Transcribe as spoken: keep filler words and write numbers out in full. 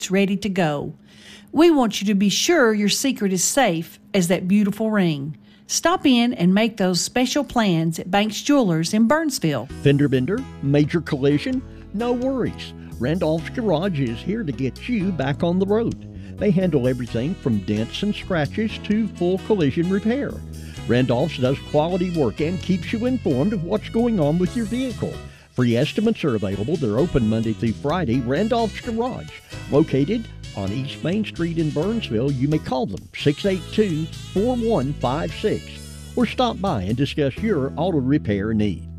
It's ready to go. We want you to be sure your secret is safe as that beautiful ring. Stop in and make those special plans at Banks Jewelers in Burnsville. Fender bender, major collision, no worries. Randolph's Garage is here to get you back on the road. They handle everything from dents and scratches to full collision repair. Randolph's does quality work and keeps you informed of what's going on with your vehicle. Free estimates are available. They're open Monday through Friday. Randolph's Garage, located on East Main Street in Burnsville. You may call them six eight two, four one five six or stop by and discuss your auto repair needs.